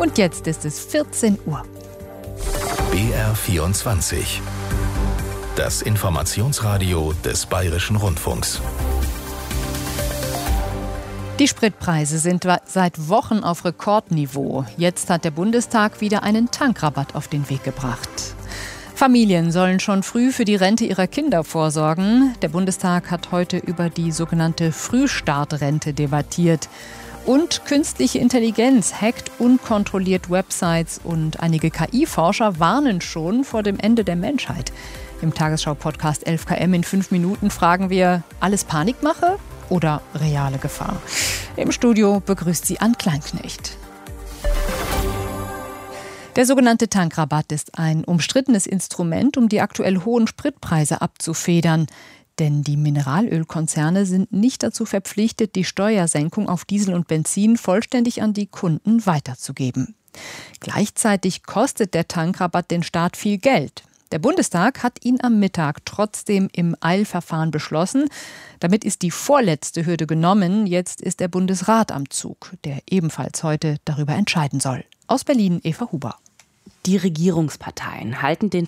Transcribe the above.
Und jetzt ist es 14 Uhr. BR24. Das Informationsradio des Bayerischen Rundfunks. Die Spritpreise sind seit Wochen auf Rekordniveau. Jetzt hat der Bundestag wieder einen Tankrabatt auf den Weg gebracht. Familien sollen schon früh für die Rente ihrer Kinder vorsorgen. Der Bundestag hat heute über die sogenannte Frühstartrente debattiert. Und künstliche Intelligenz hackt unkontrolliert Websites und einige KI-Forscher warnen schon vor dem Ende der Menschheit. Im Tagesschau-Podcast 11KM in 5 Minuten fragen wir, alles Panikmache oder reale Gefahr? Im Studio begrüßt sie Ann Kleinknecht. Der sogenannte Tankrabatt ist ein umstrittenes Instrument, um die aktuell hohen Spritpreise abzufedern. Denn die Mineralölkonzerne sind nicht dazu verpflichtet, die Steuersenkung auf Diesel und Benzin vollständig an die Kunden weiterzugeben. Gleichzeitig kostet der Tankrabatt den Staat viel Geld. Der Bundestag hat ihn am Mittag trotzdem im Eilverfahren beschlossen. Damit ist die vorletzte Hürde genommen. Jetzt ist der Bundesrat am Zug, der ebenfalls heute darüber entscheiden soll. Aus Berlin, Eva Huber. Die Regierungsparteien halten den